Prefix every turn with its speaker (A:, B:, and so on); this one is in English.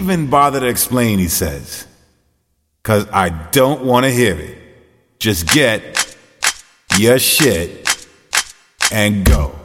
A: even bother to explain, he says. 'Cause I don't want to hear it. Just get your shit and go.